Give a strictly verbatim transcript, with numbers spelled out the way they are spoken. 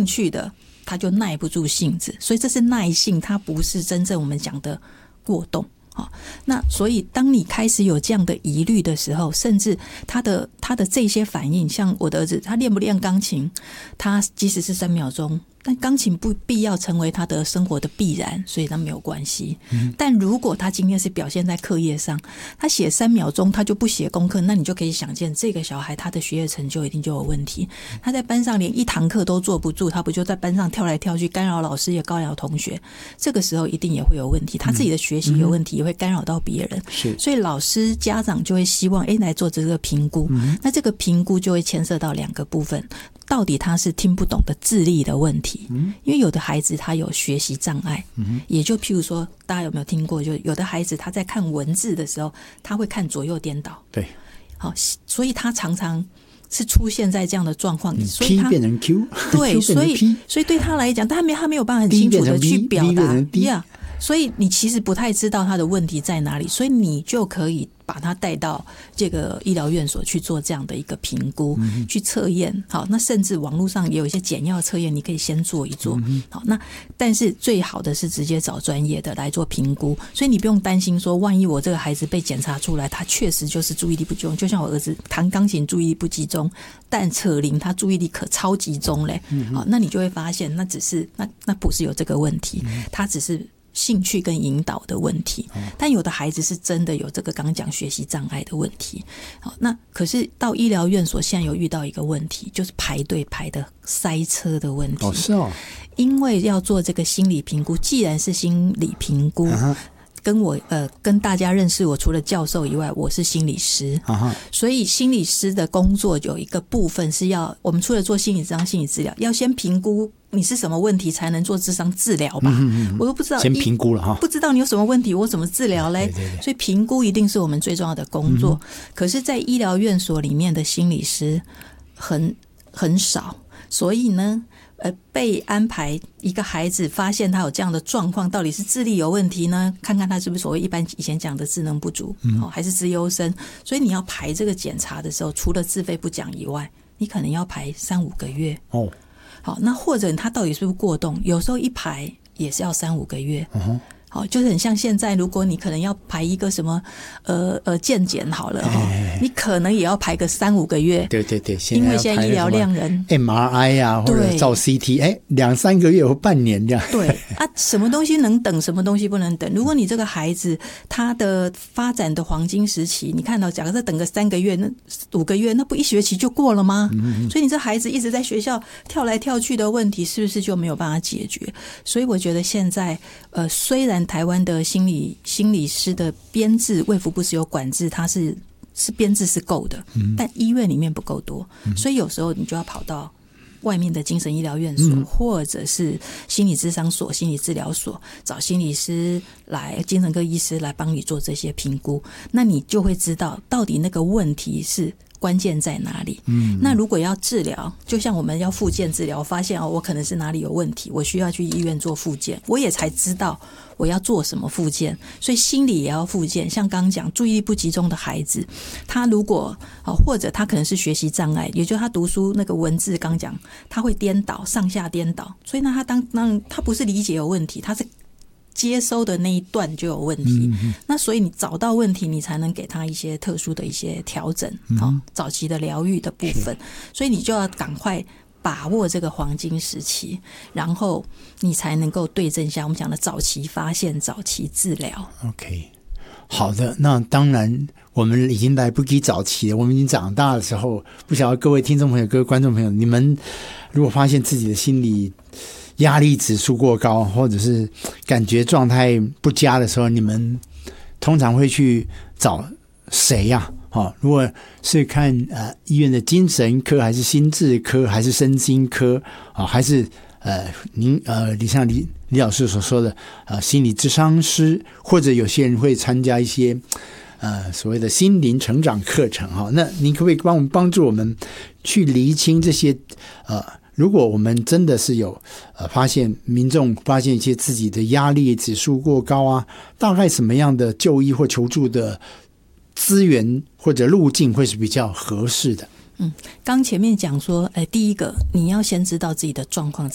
兴趣的他就耐不住性子，所以这是耐性，它不是真正我们讲的过动。好，那所以当你开始有这样的疑虑的时候，甚至他的他的这些反应，像我的儿子，他练不练钢琴，他即使是三秒钟，但钢琴不必要成为他的生活的必然，所以他没有关系。嗯、但如果他今天是表现在课业上，他写三秒钟他就不写功课，那你就可以想见这个小孩他的学业成就一定就有问题。他在班上连一堂课都坐不住，他不就在班上跳来跳去，干扰老师也干扰同学，这个时候一定也会有问题，他自己的学习有问题，也会干扰到别人。 是，所以老师家长就会希望哎来做这个评估、嗯、那这个评估就会牵涉到两个部分，到底他是听不懂的智力的问题、嗯、因为有的孩子他有学习障碍、嗯、也就譬如说大家有没有听过，就有的孩子他在看文字的时候他会看左右颠倒， 对， 好，所以他常常是出现在这样的状况、嗯、所以他 P 变成 Q， 对，所以所以对他来讲他没他没有办法很清楚的去表达 yeah，所以你其实不太知道他的问题在哪里，所以你就可以把他带到这个医疗院所去做这样的一个评估、嗯、去测验。好，那甚至网络上也有一些简要测验，你可以先做一做、嗯、好，那但是最好的是直接找专业的来做评估，所以你不用担心说万一我这个孩子被检查出来他确实就是注意力不集中，就像我儿子弹钢琴注意力不集中，但扯铃他注意力可超集中嘞、嗯、好，那你就会发现那只是那那不是有这个问题、嗯、他只是兴趣跟引导的问题，但有的孩子是真的有这个刚刚讲学习障碍的问题。好，那可是到医疗院所现在有遇到一个问题，就是排队排的塞车的问题。 哦，是哦， 因为要做这个心理评估，既然是心理评估。啊，跟我呃跟大家认识我除了教授以外，我是心理师、uh-huh. 所以心理师的工作有一个部分是要我们除了做心理咨商心理治疗，要先评估你是什么问题才能做咨商治疗吧、嗯、我都不知道先评估了哈， 不知道你有什么问题我怎么治疗嘞？对对对，所以评估一定是我们最重要的工作、嗯、可是在医疗院所里面的心理师很很少，所以呢呃，被安排一个孩子发现他有这样的状况，到底是智力有问题呢？看看他是不是所谓一般以前讲的智能不足、嗯哦、还是资优生。所以你要排这个检查的时候，除了自费不讲以外，你可能要排三五个月哦。好，那或者他到底是不是过动，有时候一排也是要三五个月。嗯，好，就是很像现在，如果你可能要排一个什么呃呃健检好了哈、哦，你可能也要排个三五个月。 对对对， 因为现在医疗量人 M R I 啊，或者照 C T， 哎，两三个月或半年这样。 对啊，什么东西能等，什么东西不能等。如果你这个孩子他的发展的黄金时期，你看到假设等个三个月、那五个月，那不一学期就过了吗？嗯嗯，所以你这孩子一直在学校跳来跳去的问题，是不是就没有办法解决？所以我觉得现在呃，虽然台湾的心理心理师的编制，卫福部是有管制，它是是编制是够的、嗯，但医院里面不够多、嗯，所以有时候你就要跑到外面的精神医疗院所、嗯、或者是心理咨商所、心理治疗所，找心理师来、精神科医师来帮你做这些评估，那你就会知道到底那个问题是关键在哪里？嗯，那如果要治疗，就像我们要复健治疗，发现哦，我可能是哪里有问题，我需要去医院做复健，我也才知道我要做什么复健。所以心理也要复健。像刚刚讲注意力不集中的孩子，他如果或者他可能是学习障碍，也就是他读书那个文字刚讲他会颠倒，上下颠倒，所以那他当当他不是理解有问题，他是接收的那一段就有问题、嗯、那所以你找到问题，你才能给他一些特殊的一些调整、嗯哦、早期的疗愈的部分，所以你就要赶快把握这个黄金时期，然后你才能够对症下我们讲的早期发现、早期治疗。 OK， 好的，那当然我们已经来不及早期了，我们已经长大的时候，不晓得各位听众朋友、各位观众朋友，你们如果发现自己的心理压力指数过高，或者是感觉状态不佳的时候，你们通常会去找谁呀、啊哦？如果是看呃医院的精神科，还是心智科，还是身心科啊、哦，还是呃您呃李像李李老师所说的呃心理咨商师，或者有些人会参加一些呃所谓的心灵成长课程哈、哦。那您可不可以帮我们帮助我们去厘清这些呃？如果我们真的是有呃发现民众发现一些自己的压力指数过高啊，大概什么样的就医或求助的资源或者路径会是比较合适的？ 嗯，刚前面讲说，哎，第一个你要先知道自己的状况